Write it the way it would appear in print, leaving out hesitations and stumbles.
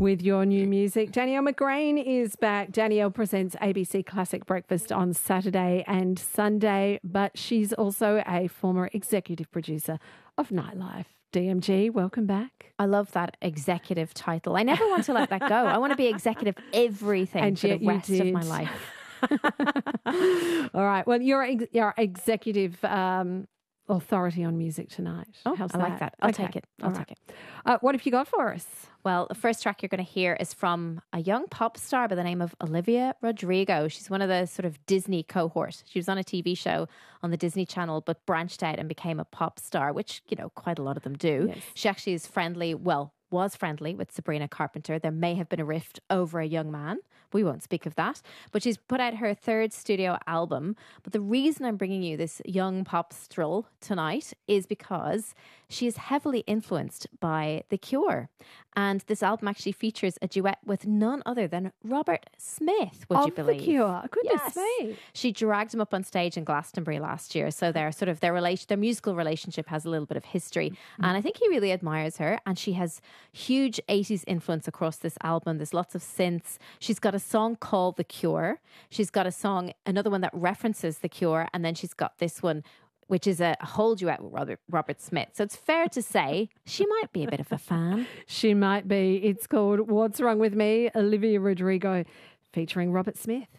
with your new music. Danielle McGrain is back. Danielle presents ABC Classic Breakfast on Saturday and Sunday, but she's also a former executive producer of Nightlife. DMG, welcome back. I love that executive title. I never want to let that go. I want to be executive everything And for the yet you rest of my did. life. All right. Well, you're executive authority on music tonight. Oh, How's I like that. I'll take it. I'll take it. What have you got for us? Well, the first track you're going to hear is from a young pop star by the name of Olivia Rodrigo. She's one of the sort of Disney cohort. She was on a TV show on the Disney Channel, but branched out and became a pop star, which, you know, quite a lot of them do. Yes. She actually is was friendly with Sabrina Carpenter. There may have been a rift over a young man. We won't speak of that. But she's put out her third studio album. But the reason I'm bringing you this young pop strill tonight is because she is heavily influenced by The Cure. And this album actually features a duet with none other than Robert Smith, would you believe? The Cure. Goodness Yes. me. She dragged him up on stage in Glastonbury last year. So their musical relationship has a little bit of history. And I think he really admires her. And she has huge 80s influence across this album. There's lots of synths. She's got a song called The Cure. She's got another one that references The Cure. And then she's got this one, which is a whole duet with Robert Smith. So it's fair to say she might be a bit of a fan. She might be. It's called What's Wrong With Me, Olivia Rodrigo, featuring Robert Smith.